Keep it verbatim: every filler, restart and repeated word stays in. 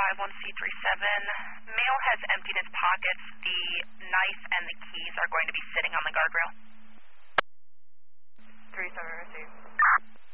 five one C three seven. Male has emptied his pockets. The knife and the keys are going to be sitting on the guardrail.